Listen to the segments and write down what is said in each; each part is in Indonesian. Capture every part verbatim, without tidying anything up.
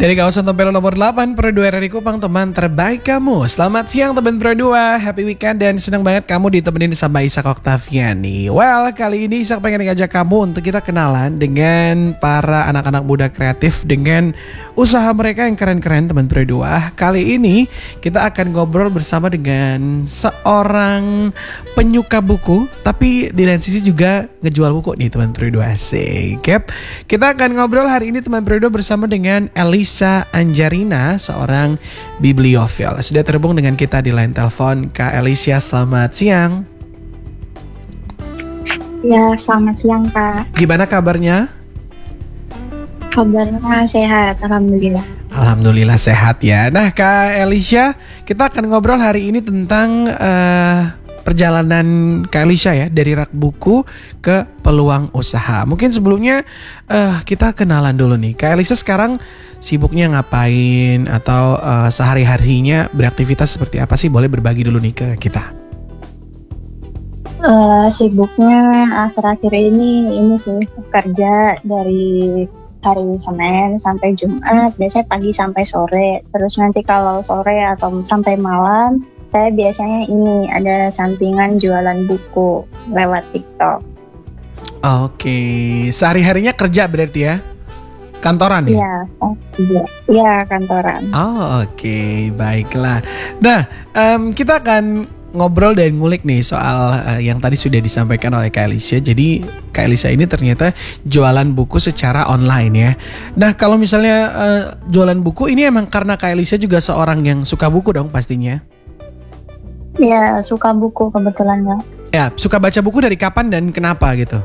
Dari kawasan Tempelo nomor delapan, Pro dua R R I Kupang, teman terbaik kamu. Selamat siang teman Pro dua, happy weekend dan senang banget kamu ditemenin sama Ishak Oktaviani. Well, kali ini Ishak pengen ngajak kamu untuk kita kenalan dengan para anak-anak muda kreatif dengan usaha mereka yang keren-keren teman Pro dua. Kali ini kita akan ngobrol bersama dengan seorang penyuka buku, tapi di lain sisi juga ngejual buku nih teman Pro dua. Asik. Yep. Kita akan ngobrol hari ini teman Pro dua bersama dengan Elisa Anjarina, seorang bibliofil. Sudah terhubung dengan kita di line telepon. Kak Elisa, selamat siang. Ya, selamat siang Kak. Gimana kabarnya? Kabarnya sehat, Alhamdulillah. Alhamdulillah sehat ya. Nah Kak Elisa, kita akan ngobrol hari ini tentang uh, perjalanan Kak Elisa ya, dari rak buku ke peluang usaha. Mungkin sebelumnya uh, kita kenalan dulu nih. Kak Elisa sekarang sibuknya ngapain atau uh, sehari-harinya beraktivitas seperti apa sih? Boleh berbagi dulu nih ke kita. Uh, sibuknya akhir-akhir ini ini sih kerja dari hari Senin sampai Jumat, biasanya pagi sampai sore. Terus nanti kalau sore atau sampai malam, saya biasanya ini ada sampingan jualan buku lewat TikTok. Oke, sehari-harinya kerja berarti ya? Kantoran ya? Iya, oh, iya, iya kantoran. Oh oke, okay. Baiklah. Nah, um, kita akan ngobrol dan ngulik nih soal uh, yang tadi sudah disampaikan oleh Kak Elisa. Jadi Kak Elisa ini ternyata jualan buku secara online ya. Nah kalau misalnya uh, jualan buku ini emang karena Kak Elisa juga seorang yang suka buku dong pastinya? Ya, suka buku kebetulan ya. Ya, suka baca buku dari kapan dan kenapa gitu?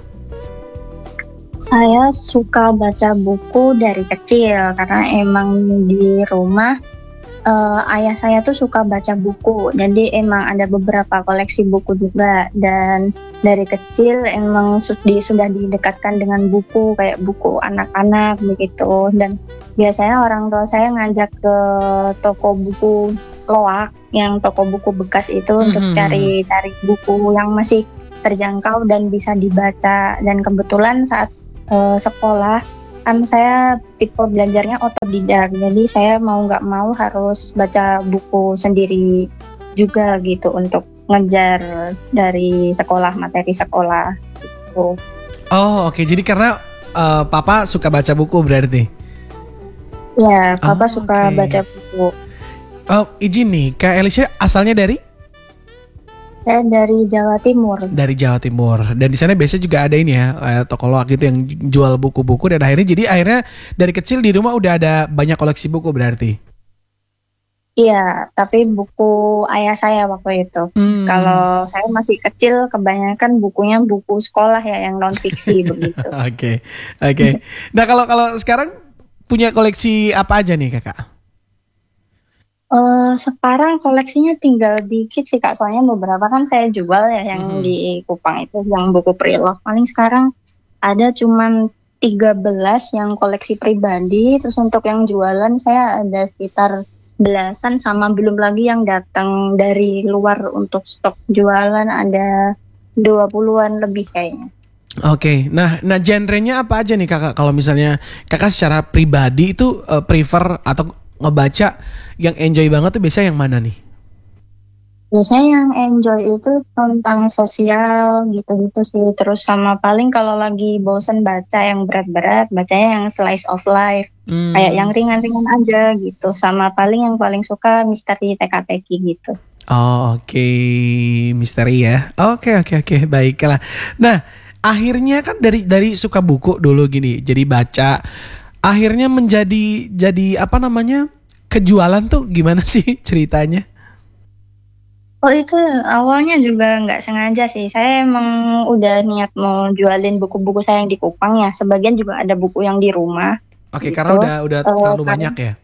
Saya suka baca buku dari kecil karena emang di rumah uh, ayah saya tuh suka baca buku. Jadi emang ada beberapa koleksi buku juga, dan dari kecil emang sudah didekatkan dengan buku, kayak buku anak-anak begitu. Dan biasanya orang tua saya ngajak ke toko buku Loak, yang toko buku bekas itu, mm-hmm. untuk cari-cari buku yang masih terjangkau dan bisa dibaca. Dan kebetulan saat Uh, sekolah kan saya tipe belajarnya otodidak, jadi saya mau nggak mau harus baca buku sendiri juga gitu untuk ngejar dari sekolah, materi sekolah gitu. Oh oke, okay. Jadi karena uh, papa suka baca buku berarti? Ya, papa oh, suka okay. baca buku. Oh izin nih, Kak Elisa asalnya dari? Saya dari Jawa Timur. Dari Jawa Timur. Dan di sana biasanya juga ada ini ya, eh, toko loak gitu yang jual buku-buku, dan akhirnya jadi akhirnya dari kecil di rumah udah ada banyak koleksi buku berarti. Iya, tapi buku ayah saya waktu itu. Hmm. Kalau saya masih kecil, kebanyakan bukunya buku sekolah ya, yang non fiksi begitu. Oke, oke. Nah kalau kalau sekarang punya koleksi apa aja nih kakak? Uh, sekarang koleksinya tinggal dikit sih Kak, soalnya beberapa kan saya jual ya yang hmm. di Kupang itu, yang buku pre-love. Paling sekarang ada cuman tiga belas yang koleksi pribadi, terus untuk yang jualan saya ada sekitar belasan, sama belum lagi yang datang dari luar untuk stok jualan ada dua puluhan lebih kayaknya. Oke, okay. nah, nah genrenya apa aja nih kakak? Kalau misalnya kakak secara pribadi itu uh, prefer atau ngebaca yang enjoy banget tuh biasanya yang mana nih? Biasanya yang enjoy itu tentang sosial gitu-gitu sih. Terus sama paling kalau lagi bosen baca yang berat-berat, bacanya yang slice of life. Hmm. Kayak yang ringan-ringan aja gitu. Sama paling yang paling suka misteri teka-teki gitu. Oh oke, okay. Misteri ya. Oke okay, oke okay, oke, okay. Baiklah. Nah akhirnya kan dari dari suka buku dulu gini, jadi baca. Akhirnya menjadi jadi apa namanya kejualan tuh gimana sih ceritanya? Oh itu awalnya juga nggak sengaja sih. Saya emang udah niat mau jualin buku-buku saya yang di Kupang ya. Sebagian juga ada buku yang di rumah. Oke, gitu. Karena udah udah uh, terlalu kan, banyak ya?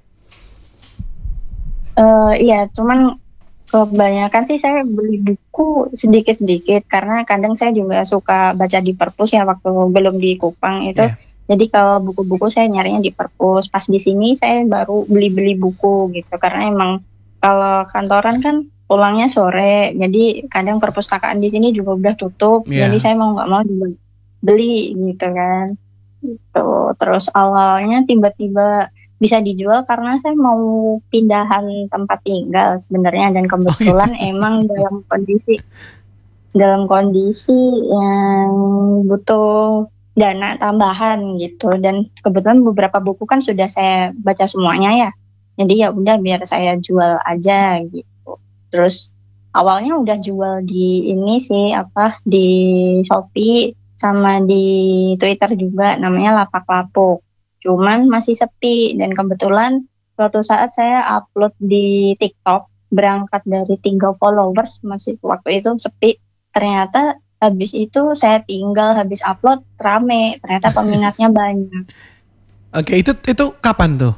Uh, iya, cuman kebanyakan sih saya beli buku sedikit-sedikit karena kadang saya juga suka baca di perpus ya waktu belum di Kupang itu. Yeah. Jadi kalau buku-buku saya nyarinya di perpus. Pas di sini saya baru beli-beli buku gitu. Karena emang kalau kantoran kan pulangnya sore. Jadi kadang perpustakaan di sini juga udah tutup. Yeah. Jadi saya mau nggak mau beli gitu kan. Gitu. Terus awalnya tiba-tiba bisa dijual karena saya mau pindahan tempat tinggal sebenarnya, dan kebetulan Oh, gitu. emang dalam kondisi dalam kondisi yang butuh dana tambahan gitu, dan kebetulan beberapa buku kan sudah saya baca semuanya ya, jadi ya udah biar saya jual aja gitu. Terus awalnya udah jual di ini sih, apa, di Shopee sama di Twitter juga, namanya Lapak Lapuk, cuman masih sepi. Dan kebetulan suatu saat saya upload di TikTok, berangkat dari tiga followers, masih waktu itu sepi. Ternyata habis itu saya tinggal, habis upload rame, ternyata peminatnya banyak. Oke, itu itu kapan tuh?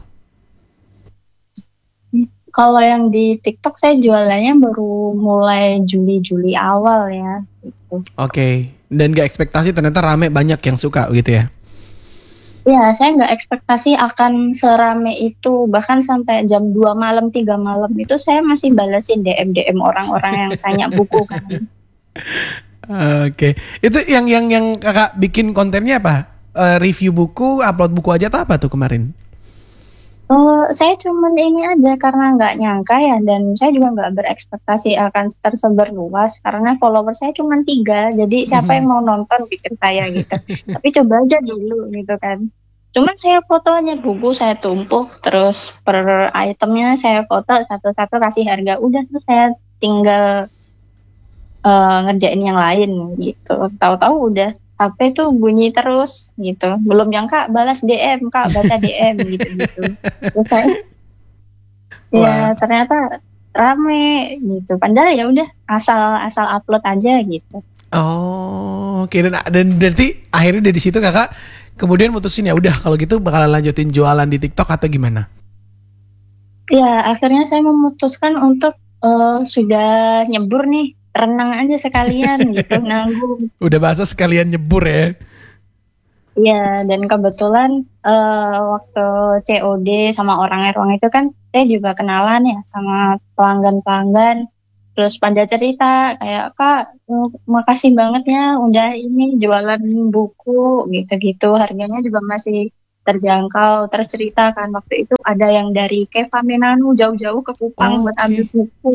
Kalau yang di TikTok saya jualannya baru mulai Juli-Juli awal ya gitu. Oke, dan gak ekspektasi ternyata rame banyak yang suka gitu ya? Ya, saya nggak ekspektasi akan serame itu, bahkan sampai jam dua malam, tiga malam itu saya masih balesin D M-D M orang-orang yang tanya buku kan. Oke, itu yang yang yang kakak bikin kontennya apa? Eh, review buku, upload buku aja atau apa tuh kemarin? Oh, saya cuman ini aja karena nggak nyangka ya, dan saya juga nggak berekspektasi akan tersebar luas karena follower saya cuma tiga, jadi siapa yang mau nonton pikir saya gitu. Tapi coba aja dulu gitu kan. Cuman saya fotonya buku saya tumpuk, terus per itemnya saya foto satu-satu kasih harga, udah tuh saya tinggal eh, ngerjain yang lain gitu. Tahu-tahu udah H P tuh bunyi terus gitu. Belum yang Kak balas D M, Kak baca D M gitu-gitu. Terus saya Wah, ya ternyata rame gitu. Padahal ya udah asal asal upload aja gitu. oh, oke, dan dan berarti akhirnya dari situ kakak kemudian mutusin ya udah kalau gitu bakalan lanjutin jualan di TikTok atau gimana? Ya akhirnya saya memutuskan untuk eh, sudah nyebur nih, renang aja sekalian gitu, nanggung. Udah bahasa sekalian nyebur ya? Iya, dan kebetulan eh, waktu C O D sama orang Erwang itu kan saya juga kenalan ya sama pelanggan-pelanggan. Terus pada cerita kayak, Kak, eh, makasih banget ya udah ini jualan buku gitu-gitu. Harganya juga masih terjangkau. Terus cerita kan waktu itu ada yang dari Keva Menanu jauh-jauh ke Kupang buat ambil Oke, buku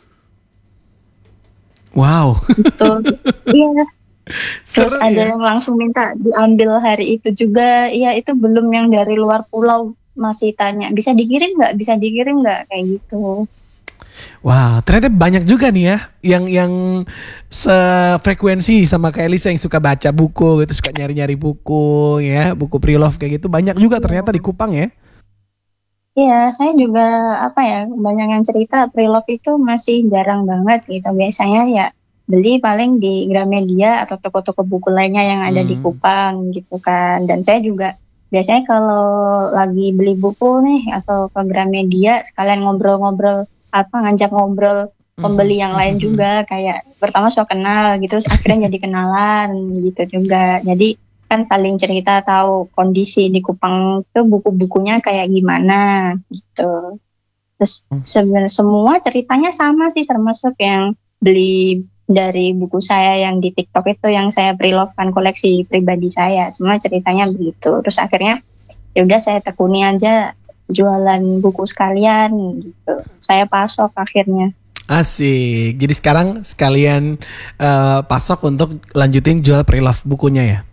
wow, gitu. Iya, terus seru ada ya. yang langsung minta diambil hari itu juga. Iya, itu belum yang dari luar pulau masih tanya, bisa dikirim nggak? Bisa dikirim nggak? Kayak gitu. Wow, ternyata banyak juga nih ya yang yang sefrekuensi sama kayak Lisa yang suka baca buku gitu, suka nyari-nyari buku ya, buku pre-love kayak gitu. Banyak juga ternyata di Iya, Kupang ya. iya, saya juga apa ya, banyak yang cerita pre-love itu masih jarang banget gitu. Biasanya ya beli paling di Gramedia atau toko-toko buku lainnya yang ada di Hmm. Kupang gitu kan. Dan saya juga biasanya kalau lagi beli buku nih atau ke Gramedia sekalian ngobrol-ngobrol, apa, ngajak ngobrol pembeli yang lain juga, kayak pertama so kenal gitu, terus akhirnya jadi kenalan gitu juga. Jadi kan saling cerita tahu kondisi di Kupang tuh buku-bukunya kayak gimana gitu. Terus sebenarnya semua ceritanya sama sih, termasuk yang beli dari buku saya yang di TikTok itu yang saya pre-love kan, koleksi pribadi saya. Semua ceritanya begitu. Terus akhirnya ya udah saya tekuni aja jualan buku sekalian gitu. Saya pasok akhirnya. Asik. Jadi sekarang sekalian eh, pasok untuk lanjutin jual pre-love bukunya ya.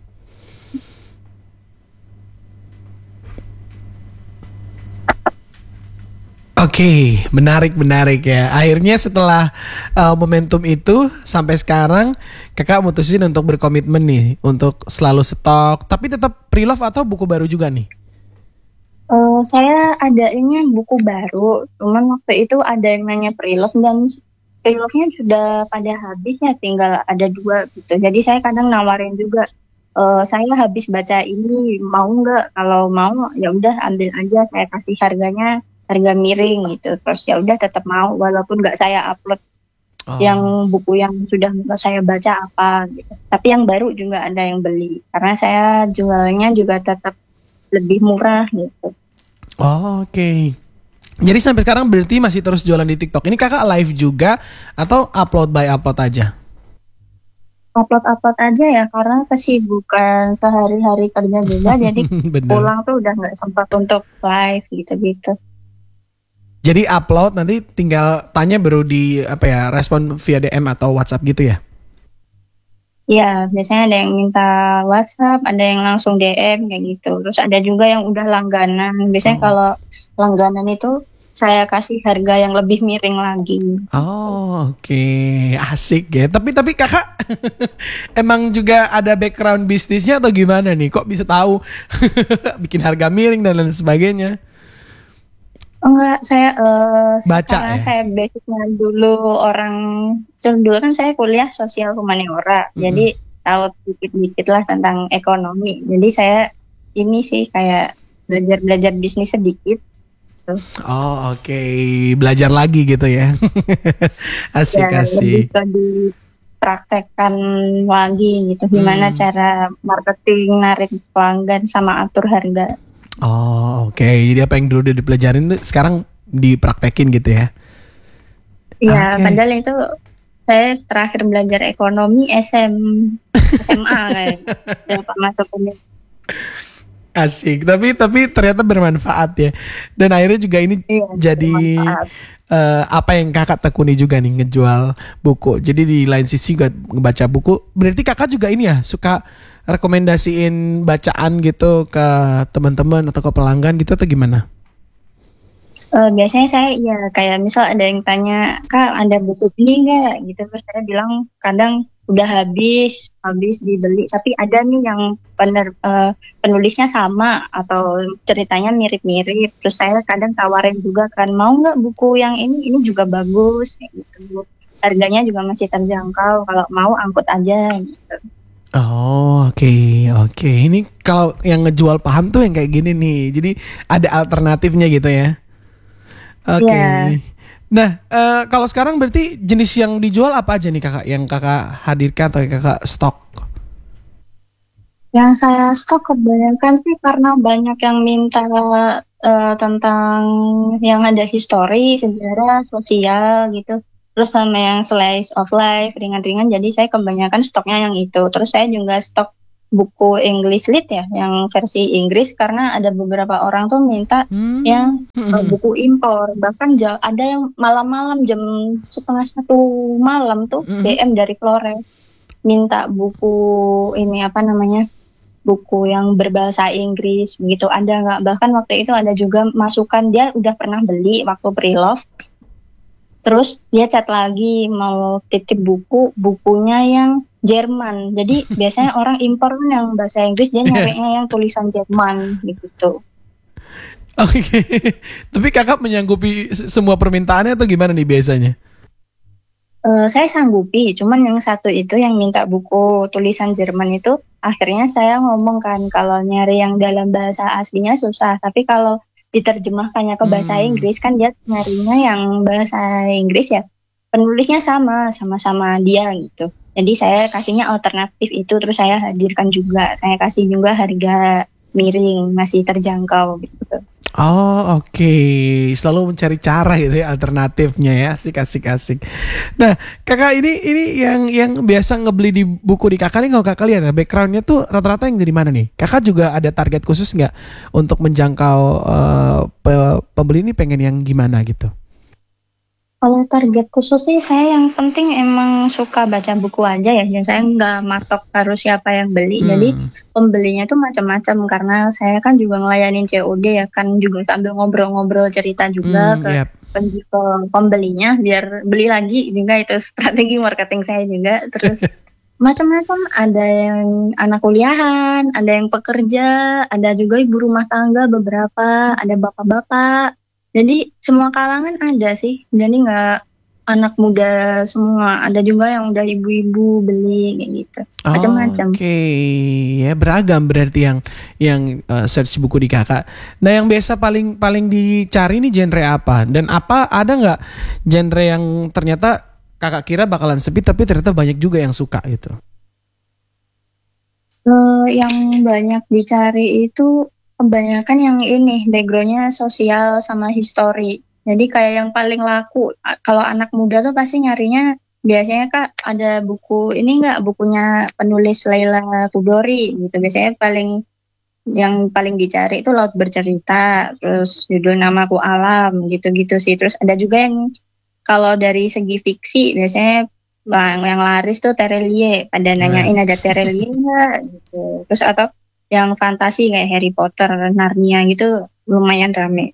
Oke, menarik menarik ya. Akhirnya setelah uh, momentum itu sampai sekarang kakak mutusin untuk berkomitmen nih untuk selalu stok, tapi tetap pre-love atau buku baru juga nih? Eh, saya ada ini buku baru, cuman waktu itu ada yang nanya pre-love, dan pre-love-nya sudah pada habis ya, tinggal ada dua gitu. Jadi saya kadang nawarin juga, "Eh, saya habis baca ini, mau nggak? Kalau mau ya udah ambil aja, saya kasih harganya harga miring gitu." Terus ya udah tetap mau walaupun nggak saya upload Oh, yang buku yang sudah saya baca apa gitu. Tapi yang baru juga ada yang beli karena saya jualnya juga tetap lebih murah gitu. oh, oke. Jadi sampai sekarang berarti masih terus jualan di TikTok. Ini kakak live juga atau upload by upload aja? upload-upload aja ya karena kesibukan sehari-hari kerja juga jadi Bener. pulang tuh udah nggak sempat untuk live gitu-gitu. Jadi upload nanti tinggal tanya baru di apa ya respon via D M atau WhatsApp gitu ya? Ya, biasanya ada yang minta WhatsApp, ada yang langsung D M kayak gitu. Terus ada juga yang udah langganan. Biasanya Oh. kalau langganan itu saya kasih harga yang lebih miring lagi. Oh oke asik ya. Tapi tapi kakak emang juga ada background bisnisnya atau gimana nih? Kok bisa tahu bikin harga miring dan lain sebagainya? Enggak, saya eh, Baca karena ya. saya basicnya dulu orang, so, dulu kan saya kuliah sosial humaniora, Mm-mm. jadi tahu dikit-dikit lah tentang ekonomi. Jadi saya ini sih kayak belajar-belajar bisnis sedikit. Tuh. Oh oke belajar lagi gitu ya. Ya Asik lebih asik. ke dipraktekkan lagi gitu, gimana Hmm. cara marketing, narik pelanggan, sama atur harga. Oh oke jadi apa yang dulu udah dipelajarin tuh sekarang dipraktekin gitu ya. Ya, Oke. padahal itu saya terakhir belajar ekonomi S M S M A kayak dapat masuk kuliah. Asik, tapi tapi ternyata bermanfaat ya. Dan akhirnya juga ini Iya, jadi bermanfaat. eh, apa yang kakak tekuni juga nih ngejual buku. Jadi di lain sisi gak ngebaca buku, berarti kakak juga ini ya suka rekomendasiin bacaan gitu ke teman-teman atau ke pelanggan gitu atau gimana? Eh, biasanya saya ya kayak misal ada yang tanya, Kak, ada buku ini nggak? Gitu terus saya bilang kadang udah habis, habis dibeli. Tapi ada nih yang bener eh, penulisnya sama atau ceritanya mirip-mirip. Terus saya kadang tawarin juga kan, mau nggak buku yang ini? Ini juga bagus, kayak gitu. Harganya juga masih terjangkau. Kalau mau angkut aja. Gitu. Oh oke oke. Ini kalau yang ngejual paham tuh yang kayak gini nih. Jadi ada alternatifnya gitu ya. Oke. Ya, Nah, eh, kalau sekarang berarti jenis yang dijual apa aja nih kakak? Yang kakak hadirkan atau yang kakak stok? yang saya stok kebanyakan sih karena banyak yang minta eh, tentang yang ada histori, sejarah, sosial gitu. Terus sama yang slice of life, ringan-ringan. Jadi saya kebanyakan stoknya yang itu. Terus saya juga stok buku English Lit ya, yang versi Inggris karena ada beberapa orang tuh minta Hmm. yang eh, buku impor. Bahkan ja- ada yang malam-malam jam setengah satu malam tuh D M dari Flores minta buku ini apa namanya? Buku yang berbahasa Inggris begitu ada nggak, bahkan waktu itu ada juga masukan dia udah pernah beli waktu pre-love terus dia chat lagi mau titip buku bukunya yang Jerman, jadi biasanya orang impor kan yang bahasa Inggris dia Iya. nyarinya yang tulisan Jerman gitu. Oke. Tapi kakak menyanggupi s- semua permintaannya atau gimana nih biasanya? Eh, saya sanggupi, cuman yang satu itu yang minta buku tulisan Jerman itu akhirnya saya ngomong kan kalau nyari yang dalam bahasa aslinya susah, tapi kalau diterjemahkannya ke bahasa Hmm. Inggris kan dia nyarinya yang bahasa Inggris ya, penulisnya sama, sama-sama dia gitu. Jadi saya kasihnya alternatif itu, terus saya hadirkan juga, saya kasih juga harga miring, masih terjangkau gitu. Oh oke, selalu mencari cara gitu ya alternatifnya ya, asik asik asik. Nah kakak ini ini yang yang biasa ngebeli di buku di kakak nih kalau kakak lihat ya backgroundnya tuh rata-rata yang dari mana nih? Kakak juga ada target khusus nggak untuk menjangkau eh, pe- pembeli ini pengen yang gimana gitu? Kalau target khusus sih saya yang penting emang suka baca buku aja ya. Dan saya nggak matok harus siapa yang beli. Jadi Hmm, pembelinya tuh macam-macam karena saya kan juga ngelayanin C O D ya kan juga sambil ngobrol-ngobrol cerita juga hmm, ke, yap. pen- ke pembelinya biar beli lagi juga, itu strategi marketing saya juga. Terus macam-macam, ada yang anak kuliahan, ada yang pekerja, ada juga ibu rumah tangga beberapa, ada bapak-bapak. Jadi semua kalangan ada sih. Jadi nggak anak muda semua, ada juga yang udah ibu-ibu beli kayak gitu. Macam-macam. Oke, ya beragam berarti yang yang eh, search buku di kakak. Nah yang biasa paling paling dicari nih genre apa? Dan apa ada nggak genre yang ternyata kakak kira bakalan sepi tapi ternyata banyak juga yang suka gitu? Eh, yang banyak dicari itu kebanyakan yang ini backgroundnya sosial sama histori. Jadi kayak yang paling laku a- kalau anak muda tuh pasti nyarinya biasanya Kak ada buku ini nggak, bukunya penulis Laila Fudori gitu. Biasanya paling yang paling dicari itu Laut Bercerita, terus Judul Namaku Alam gitu-gitu sih. Terus ada juga yang kalau dari segi fiksi biasanya yang, yang laris tuh Terelie. Pada Nah. nanyain ada Terelie nggak gitu. Terus atau yang fantasi kayak Harry Potter, Narnia gitu lumayan rame.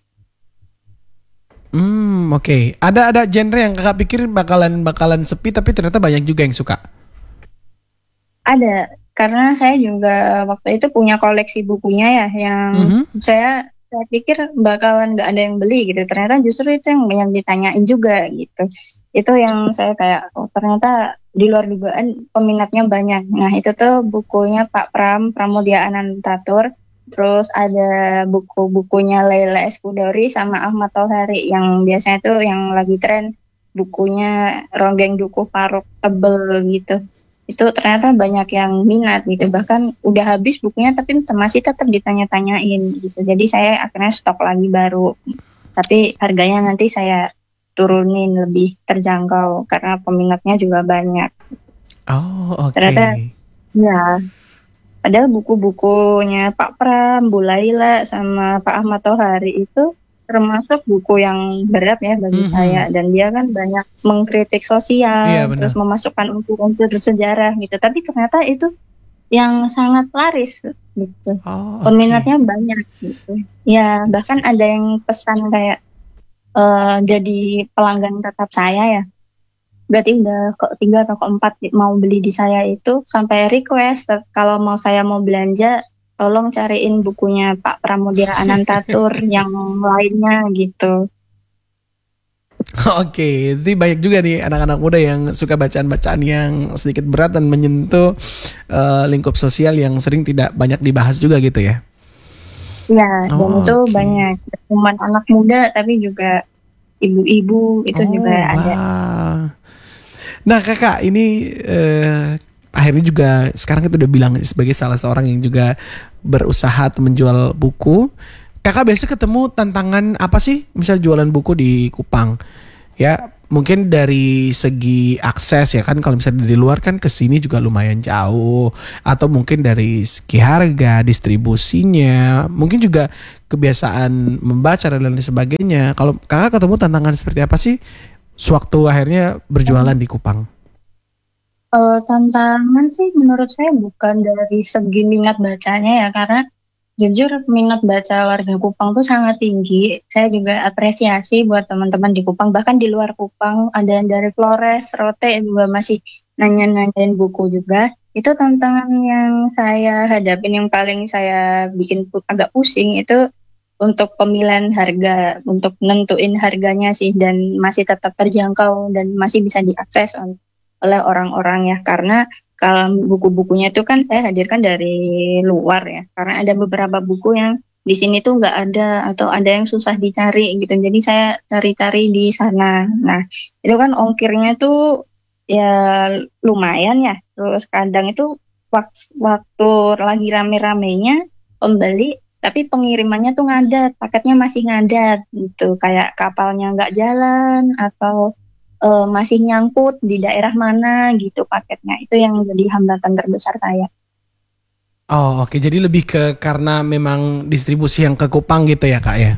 Hmm, oke. Okay. Ada ada genre yang kakak pikir bakalan bakalan sepi tapi ternyata banyak juga yang suka. Ada, karena saya juga waktu itu punya koleksi bukunya ya, yang Mm-hmm. saya saya pikir bakalan nggak ada yang beli gitu. Ternyata justru itu yang banyak ditanyain juga gitu. Itu yang saya kayak, oh ternyata di luar dugaan peminatnya banyak. Nah itu tuh bukunya Pak Pram, Pramudia Anantatur. Terus ada buku-bukunya Laila Eskudori sama Ahmad Tohari yang biasanya tuh yang lagi tren bukunya Ronggeng Dukuh Paruk tebel gitu. Itu ternyata banyak yang minat gitu, bahkan udah habis bukunya tapi masih tetap ditanya-tanyain gitu. Jadi saya akhirnya stok lagi baru, tapi harganya nanti saya turunin lebih terjangkau karena peminatnya juga banyak. Oh, oke. Ternyata Okay. ya, padahal buku-bukunya Pak Pram, Bu Laila sama Pak Ahmad Tohari itu termasuk buku yang berat ya bagi Mm-hmm. saya, dan dia kan banyak mengkritik sosial, Iya, terus benar. memasukkan unsur-unsur sejarah gitu. Tapi ternyata itu yang sangat laris gitu. Oh, oke. Peminatnya banyak gitu. Ya, bahkan ada yang pesan kayak uh, jadi pelanggan tetap saya ya. Berarti udah ketiga atau keempat mau beli di saya itu, sampai request kalau mau saya mau belanja tolong cariin bukunya Pak Pramudia Anantatur yang lainnya gitu. Oke, jadi banyak juga nih anak-anak muda yang suka bacaan-bacaan yang sedikit berat dan menyentuh uh, lingkup sosial yang sering tidak banyak dibahas juga gitu ya. Ya, dan Oh, itu okay. banyak cuman anak muda tapi juga ibu-ibu itu oh, juga wow. ada. Nah kakak ini uh, akhirnya juga sekarang kita udah bilang sebagai salah seorang yang juga berusaha atau menjual buku. Kakak biasa ketemu tantangan apa sih misal jualan buku di Kupang? Ya mungkin dari segi akses ya kan, kalau misalnya dari luar kan kesini juga lumayan jauh. Atau mungkin dari segi harga, distribusinya, mungkin juga kebiasaan membaca dan lain sebagainya. Kalau kakak ketemu tantangan seperti apa sih sewaktu akhirnya berjualan di Kupang? Uh, tantangan sih menurut saya bukan dari segi minat bacanya ya, karena jujur minat baca warga Kupang tuh sangat tinggi. Saya juga apresiasi buat teman-teman di Kupang, bahkan di luar Kupang ada yang dari Flores, Rote juga masih nanya-nanyain buku juga. Itu tantangan yang saya hadapin, yang paling saya bikin agak pusing itu untuk pemilihan harga, untuk nentuin harganya sih, dan masih tetap terjangkau dan masih bisa diakses oleh orang-orang ya, karena kalau buku-bukunya itu kan saya hadirkan dari luar ya, karena ada beberapa buku yang di sini tuh nggak ada atau ada yang susah dicari gitu, jadi saya cari-cari di sana. Nah itu kan ongkirnya tuh ya lumayan ya, terus kadang itu waktu, waktu lagi rame-ramenya pembeli tapi pengirimannya tuh ngadat, paketnya masih ngadat gitu, kayak kapalnya nggak jalan atau Uh, masih nyangkut di daerah mana gitu paketnya. Itu yang jadi hambatan terbesar saya. Oh oke, jadi lebih ke karena memang distribusi yang ke Kupang gitu ya kak ya?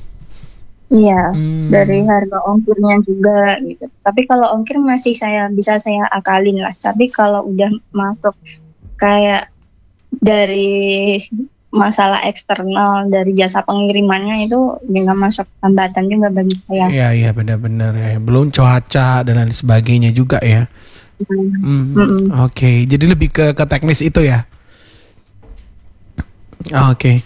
Iya, Hmm. dari harga ongkirnya juga gitu. Tapi kalau ongkir masih saya bisa saya akalin lah. Tapi kalau udah masuk kayak dari masalah eksternal dari jasa pengirimannya, itu nggak masuk hambatan juga bagi saya. Iya iya benar-benar ya. Belum cuaca dan lain sebagainya juga ya. Hmm. Oke, okay. Jadi lebih ke ke teknis itu ya. Oke. Okay.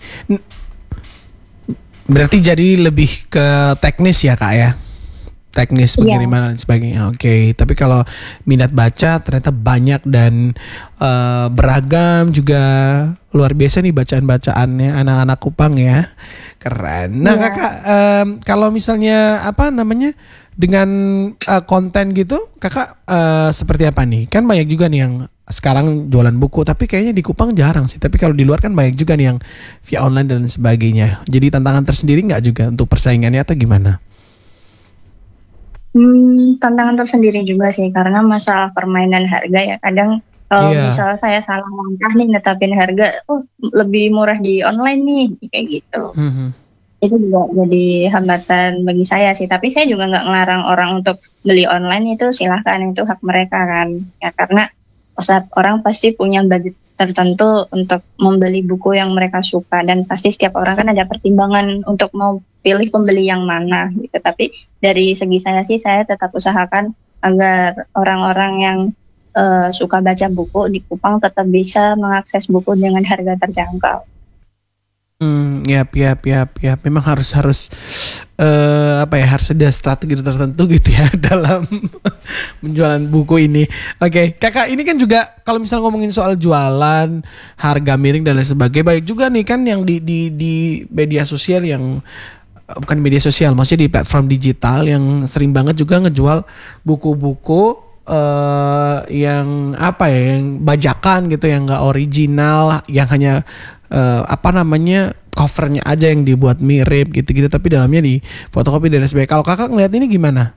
Berarti jadi lebih ke teknis ya kak ya. Teknis pengiriman yeah. dan sebagainya. Oke, okay. Tapi kalau minat baca ternyata banyak dan uh, beragam juga, luar biasa nih bacaan-bacaannya anak-anak Kupang ya. Keren. Nah, yeah. Kakak um, kalau misalnya apa namanya dengan uh, konten gitu, Kakak uh, seperti apa nih? Kan banyak juga nih yang sekarang jualan buku, tapi kayaknya di Kupang jarang sih. Tapi kalau di luar kan banyak juga nih yang via online dan sebagainya. Jadi tantangan tersendiri nggak juga untuk persaingannya atau gimana? Hmm, tantangan tersendiri juga sih karena masalah permainan harga ya kadang kalau Iya. misal saya salah langkah nih netapin harga, oh lebih murah di online nih kayak gitu. Mhm. Itu juga jadi hambatan bagi saya sih. Tapi saya juga nggak ngelarang orang untuk beli online, itu silahkan, itu hak mereka kan. Ya karena setiap orang pasti punya budget tertentu untuk membeli buku yang mereka suka dan pasti setiap orang kan ada pertimbangan untuk mau pilih pembeli yang mana gitu. Tapi dari segi saya sih saya tetap usahakan agar orang-orang yang eh, suka baca buku di Kupang tetap bisa mengakses buku dengan harga terjangkau. Hmm, yap, yap, yap, yap. Memang harus harus eh apa ya, harus ada strategi tertentu gitu ya dalam menjualan buku ini. Oke, kakak ini kan juga kalau misal ngomongin soal jualan, harga miring dan lain sebagainya, baik juga nih kan yang di di di media sosial yang eh, bukan media sosial, maksudnya di platform digital yang sering banget juga ngejual buku-buku eh yang apa ya, yang bajakan gitu, yang nggak original, yang hanya eh, apa namanya, covernya aja yang dibuat mirip gitu-gitu tapi dalamnya di fotokopi dan sebagainya. Kalau kakak ngeliat ini gimana?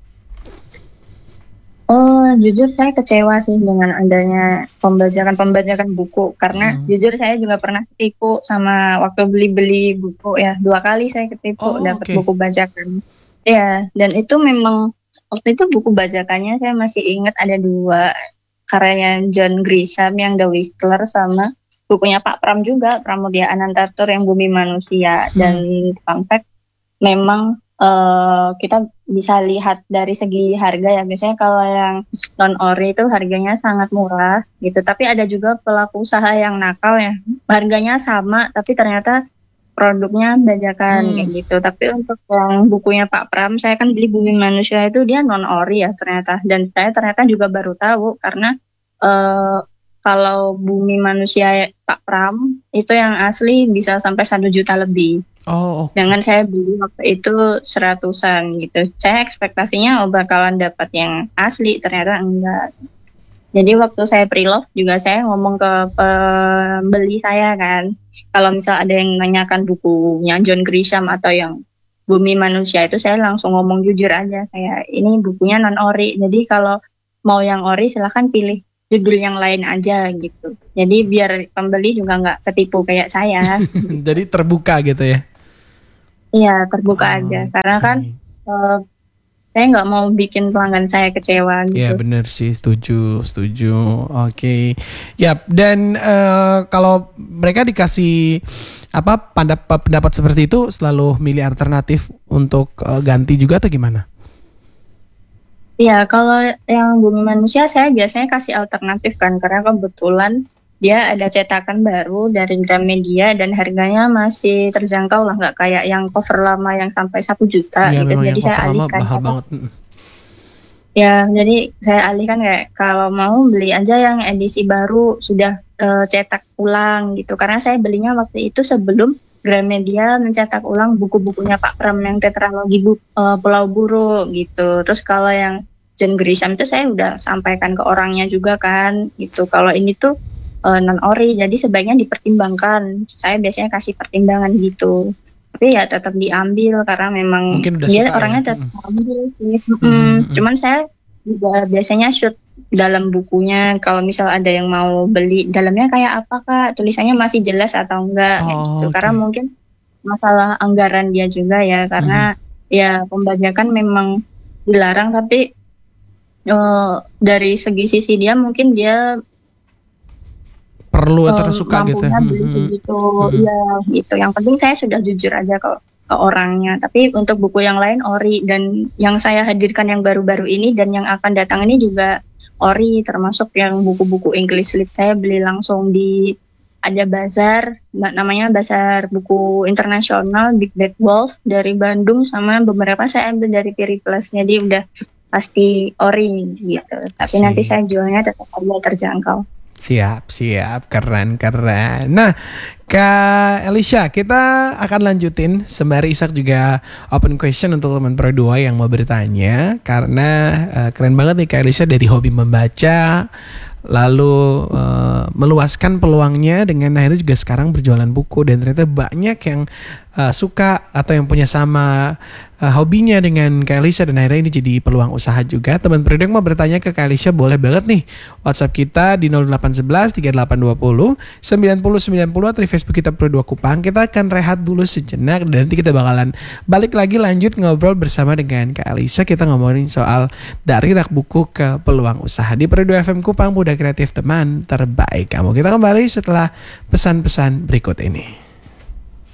Oh, jujur saya kecewa sih dengan adanya pembajakan-pembajakan buku karena Hmm. jujur saya juga pernah ketipu sama waktu beli-beli buku ya dua kali saya ketipu Oh, dapat oke. buku bajakan. Ya, dan itu memang waktu itu buku bajakannya saya masih ingat ada dua karyanya John Grisham yang The Whistler sama bukunya Pak Pram juga Pramudia Anantatur yang Bumi Manusia dan Hmm. fun fact memang eh, kita bisa lihat dari segi harga ya biasanya kalau yang non ori itu harganya sangat murah gitu tapi ada juga pelaku usaha yang nakal ya harganya sama tapi ternyata produknya bajakan Hmm. kayak gitu tapi untuk yang bukunya Pak Pram saya kan beli Bumi Manusia itu dia non ori ya ternyata dan saya ternyata juga baru tahu karena eh, kalau Bumi Manusia Pak Pram itu yang asli bisa sampai satu juta lebih. Oh, oke. Sedangkan saya beli waktu itu seratusan gitu. Saya ekspektasinya oh bakalan dapat yang asli, ternyata enggak. Jadi waktu saya pre-love juga saya ngomong ke pembeli saya kan, kalau misal ada yang nanyakan bukunya John Grisham atau yang Bumi Manusia itu saya langsung ngomong jujur aja, kayak ini bukunya non ori. Jadi kalau mau yang ori silahkan pilih judul yang lain aja gitu. Jadi biar pembeli juga nggak ketipu kayak saya. Jadi terbuka gitu ya. Iya, terbuka Oh, aja. Karena kan oke. eh, saya nggak mau bikin pelanggan saya kecewa Ya gitu. benar sih, setuju, setuju. Oke, yap. Dan eh, kalau mereka dikasih apa pendapat pendapat seperti itu, selalu milih alternatif untuk eh, ganti juga atau gimana? Iya, kalau yang Bumi Manusia saya biasanya kasih alternatif kan, karena kebetulan dia ada cetakan baru dari Gramedia dan harganya masih terjangkau lah, nggak kayak yang cover lama yang sampai satu juta Iya gitu. memang Jadi yang saya cover lama alihkan mahal apa? banget. Mm. Ya, jadi saya alihkan kayak kalau mau beli aja yang edisi baru sudah eh, cetak ulang gitu. Karena saya belinya waktu itu sebelum Gramedia mencetak ulang buku-bukunya Pak Pram yang tetralogi bu, eh, Pulau Buru gitu. Terus kalau yang John Grisham itu saya udah sampaikan ke orangnya juga kan gitu. Kalau ini tuh eh, non ori, jadi sebaiknya dipertimbangkan. Saya biasanya kasih pertimbangan gitu. Tapi ya tetap diambil karena memang Mungkin udah dia suka ya. orangnya tetap Mm. ambil sih. Mm, Mm-mm. mm, mm. Cuman saya juga biasanya shoot dalam bukunya kalau misal ada yang mau beli dalamnya kayak apa kak, tulisannya masih jelas atau enggak kayak gitu. Oh, Karena oke. mungkin masalah anggaran dia juga ya Mhm. karena ya pembajakan memang dilarang tapi eh, dari segi sisi dia mungkin dia Perlu atau eh, suka gitu. mampunya beli Mhm. segitu Mhm. ya gitu. Yang penting saya sudah jujur aja ke, ke orangnya. Tapi untuk buku yang lain ori dan yang saya hadirkan yang baru-baru ini dan yang akan datang ini juga ori, termasuk yang buku-buku English Lit saya beli langsung di ada bazar na- namanya Bazar Buku Internasional Big Bad Wolf dari Bandung sama beberapa saya ambil dari Piri Plus. Jadi udah pasti ori gitu. Tapi nanti Sip. saya jualnya tetap harga terjangkau. Siap, siap, keren, keren. Nah, Kak Elisha, kita akan lanjutin sembari Isak juga open question untuk teman Pro dua yang mau bertanya. Karena eh, keren banget nih Kak Elisha dari hobi membaca, lalu eh, meluaskan peluangnya dengan akhirnya juga sekarang berjualan buku. Dan ternyata banyak yang uh, suka atau yang punya sama uh, hobinya dengan Kak Elisha dan akhirnya ini jadi peluang usaha juga. Teman Periode yang mau bertanya ke Kak Elisha boleh banget nih. WhatsApp kita di nol delapan satu satu tiga delapan dua nol sembilan nol sembilan nol atau di Facebook kita Pro dua Kupang. Kita akan rehat dulu sejenak dan nanti kita bakalan balik lagi lanjut ngobrol bersama dengan Kak Elisha. Kita ngomongin soal dari rak buku ke peluang usaha di Pro dua F M Kupang, Muda Kreatif, teman terbaik kamu. Kita kembali setelah pesan-pesan berikut ini.